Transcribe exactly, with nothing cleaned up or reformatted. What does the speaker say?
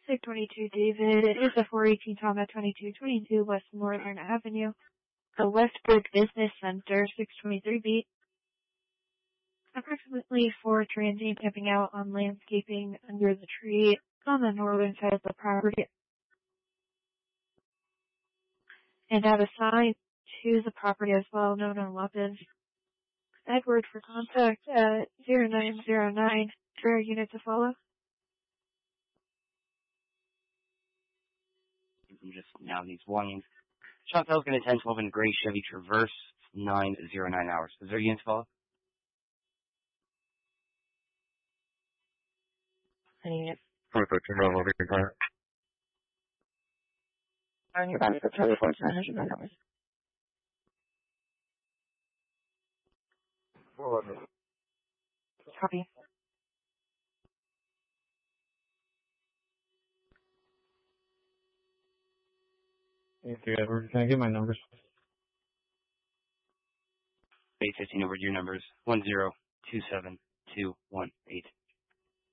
six twenty-two David. It is a four eighteen Tom at twenty-two twenty-two West Northern Avenue. The Westbrook Business Center, six twenty-three beat. Approximately four transient camping out on landscaping under the tree on the northern side of the property. And have a sign to the property as well, known on weapons. Edward for contact at zero nine zero nine for a unit to follow. Just now these warnings. Chantel's going to ten twelve in gray Chevy Traverse, nine zero nine hours. Is there a unit to follow? Any unit? four thirteen Bravo, Victor Car. On your back for Charlie Ford, nine hundred nine hours. four eleven. Copy. Thank you, Edward. Can I get my numbers? eight fifteen over your numbers, one zero two seven two one eight.